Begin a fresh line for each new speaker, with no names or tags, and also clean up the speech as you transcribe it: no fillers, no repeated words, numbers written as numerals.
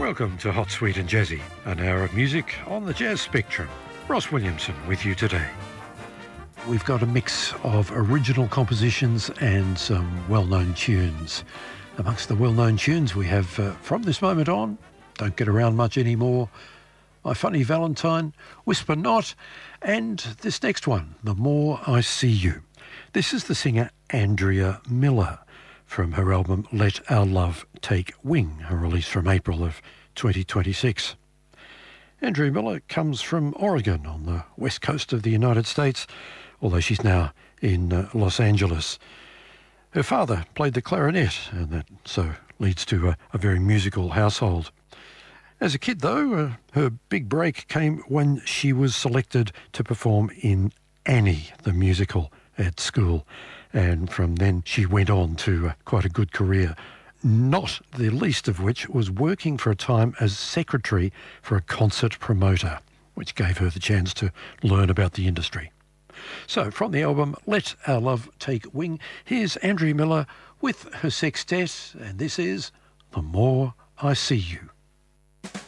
Welcome to Hot, Sweet and Jazzy, an hour of music on the jazz spectrum. Ross Williamson with you today. We've got a mix of original compositions and some well-known tunes. Amongst the well-known tunes we have, from this moment on, Don't Get Around Much Anymore, My Funny Valentine, Whisper Not, and this next one, The More I See You. This is the singer Andrea Miller from her album Let Our Love Take Wing, a release from April of 2026. Andrea Miller comes from Oregon on the west coast of the United States, although she's now in Los Angeles. Her father played the clarinet, and that so leads to a very musical household. As a kid, though, her big break came when she was selected to perform in Annie, the musical, at school. And from then she went on to quite a good career, not the least of which was working for a time as secretary for a concert promoter, which gave her the chance to learn about the industry. So from the album Let Our Love Take Wing, here's Andrea Miller with her sextet, and this is The More I See You.